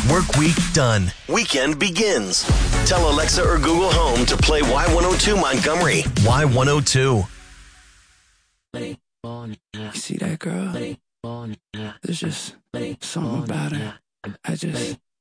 Work week done. Weekend begins. Tell Alexa or Google Home to play Y102 Montgomery. Y102. You see that girl? There's just something about her. I just